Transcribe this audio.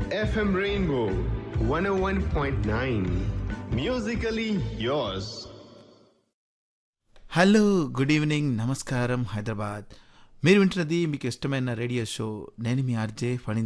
FM Rainbow 101.9. Musically yours. Hello, good evening, నమస్కారం హైదరాబాద్. మీరు వింటున్నది మీకు ఇష్టమైన రేడియో షో. నేను మీ ఆర్జే ఫణి